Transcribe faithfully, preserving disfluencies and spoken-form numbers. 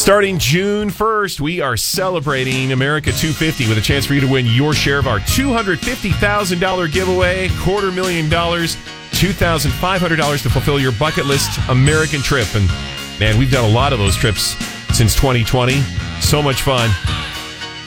Starting June first, we are celebrating America two fifty with a chance for you to win your share of our two hundred fifty thousand dollars giveaway, quarter million dollars, two thousand five hundred dollars to fulfill your bucket list American trip. And man, we've done a lot of those trips since twenty twenty. So much fun.